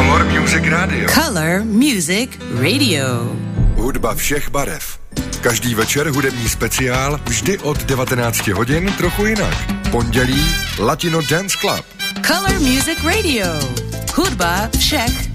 Color Music Radio. Color Music Radio. Hudba všech barev. Každý večer hudební speciál, vždy od 19 hodin trochu jinak. Pondělí Latino Dance Club. Color Music Radio. Hudba všech